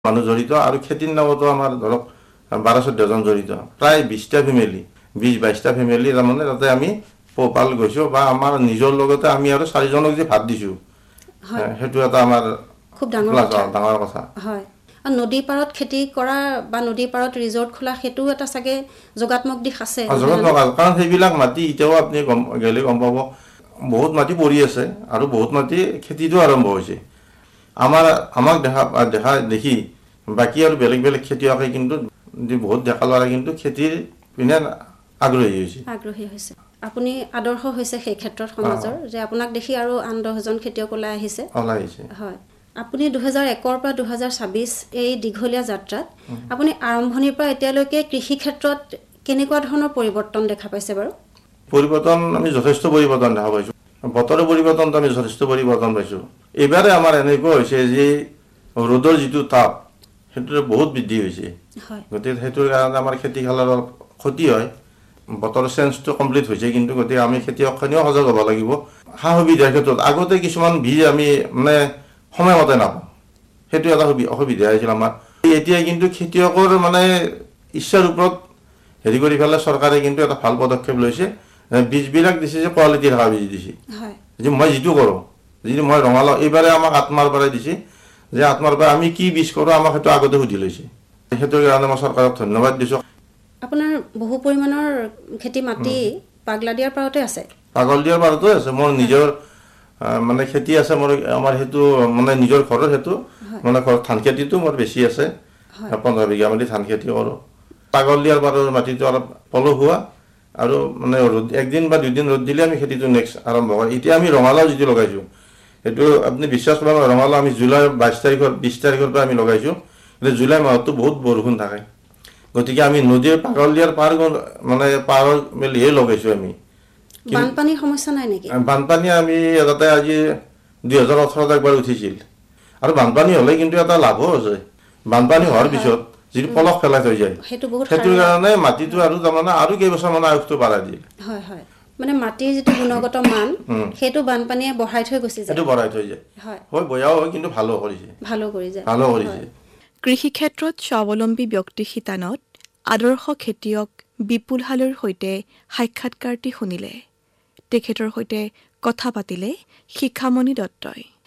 মানুহ জড়িত আৰু খেতিৰ নামতো আমাৰ ধৰক 12-14 জন জড়িত প্ৰায় 20টা ফেমিলি 20-22টা ফেমিলি তাৰমানে তাতে আমি পোহপাল গৈছো বা আমাৰ নিজৰ লগতে আমি আৰু 4 জনক যে ভাত দিছো সেইটো এটা আমাৰ খুব ডাঙৰ কথা হয় আৰু নদী পাৰত খেতি কৰা বা নদী পাৰত ৰিজৰ্ট খোলা সেইটো এটা সাগে যোগাত্মক দিশ আছে যোগাত্মক কাৰণ সেইবিলাক মাটি ইটাও আপুনি গেলে গম পাব বহুত মাটি পৰি আছে আৰু বহুত মাটি খেতিটো আৰম্ভ হৈছে আমাক দেখি বাকি আৰু বেলেগ খেতিয়কে কিন্তু বহুত দেখা লৰা কিন্তু খেতিৰ পিনে আগ্ৰহী হৈছে আপুনি আদৰ্শ হৈছে সেই ক্ষেত্ৰত সমাজৰ যে আপোনাক দেখি আৰু আন 10 জন খেতিয়ক ওলাই আহিছে হয় আপুনি 2001 পৰা 2026 এই দীঘলীয়া যাত্ৰাত আপুনি আৰম্ভণিৰ পৰা এতিয়ালৈকে কৃষি ক্ষেত্ৰত কেনেকুৱা ধৰণৰ পৰিৱৰ্তন দেখা পাইছে বাৰু পৰিৱৰ্তন আমি যথেষ্ট পৰিৱৰ্তন দেখা পাইছো বতৰৰ পৰিৱৰ্তনটো আমি যথেষ্ট পৰিৱৰ্তন পাইছো এবাৰে আমাৰ এনেকুৱা হৈছে যে ৰ'দৰ যিটো তাপ সেইটো বহুত বৃদ্ধি হৈছে গতিকে সেইটোৰ কাৰণে আমাৰ খেতি খালৰ ক্ষতি হয় বতৰ চেঞ্জটো কমপ্লিট হৈছে কিন্তু গতিকে আমি খেতিয়কখিনিও সজাগ হ'ব লাগিব সা সুবিধাৰ ক্ষেত্ৰত আগতে কিছুমান বীজ আমি মানে সময়মতে নাপাওঁ সেইটো এটা অসুবিধা হৈছিল আমাৰ এতিয়া কিন্তু খেতিয়কৰ মানে ইচ্ছাৰ ওপৰত হেৰি কৰি ফেলে চৰকাৰে কিন্তু এটা ভাল পদক্ষেপ লৈছে বীজবিলাক দিছে যে কোৱালিটি থকা বীজ দিছে যে মই যিটো কৰোঁ যদি মই ৰঙালাও এইবাৰে আমাক আত্মাৰ পৰা দিছে যে আত্মাৰ পৰা আমি কি বীজ কৰোঁ আমাক সেইটো আগতে সুধি লৈছে সেইটোৰ কাৰণে মই চৰকাৰক ধন্যবাদ দিছোঁ আপোনাৰ বহু পৰিমাণৰ খেতি মাটি পাগলাদিয়াৰ পাৰতে আছে পাগলাদিয়াৰ পাৰতে আছে মোৰ নিজৰ মানে খেতি আছে মোৰ আমাৰ হেতু মানে নিজৰ ঘৰৰ হেতু মানে ধান খেতিটো মোৰ বেছি আছে 15 বিঘা মাটি ধান খেতি কৰোঁ পাগলাদিয়াৰ পাৰৰ মাটিটো অলপ পলসুৱা আৰু মানে একদিন বা দুদিন ৰ'দ দিলে আমি খেতিটো নেক্সট আৰম্ভ কৰোঁ এতিয়া আমি ৰঙালাও যিটো লগাইছোঁ সেইটো আপুনি বিশ্বাস কৰিব ৰঙালাও আমি জুলাই 20 তাৰিখৰ পৰা আমি লগাইছোঁ কিন্তু জুলাই মাহতো বহুত বৰষুণ থাকে গতিকে আমি নদীৰ পাগলাদিয়াৰ পাৰ মানে পাৰৰ মেলিহে লগাইছো আমি বানপানীৰ সমস্যা নাই নেকি বানপানী আমি তাতে আজি 2018 একবাৰ উঠিছিল আৰু বানপানী হ'লে কিন্তু এটা লাভো আছে বানপানী হোৱাৰ পিছত যিটো পলস পেলাই থৈ যায় সেইটোৰ কাৰণে মাটিটো আৰু তাৰমানে আৰু কেইবছৰ মান আয়ুসটো বঢ়াই দিয়ে হয় মানে মাটিৰ যিটো গুণগত মান সেইটো বানপানীয়ে বঢ়াই থৈ গৈছে সেইটো বঢ়াই থৈ যায় হয় বয়াও হয় কিন্তু ভালো কৰিছে কৃষি ক্ষেত্ৰত স্বাৱলম্বী ব্যক্তি শিতানত আদৰ্শ খেতিয়ক বিপুল হালৈৰ সৈতে সাক্ষাৎকাৰটি শুনিলে তেখেতৰ সৈতে কথা পাতিলে শিখামণি দত্তই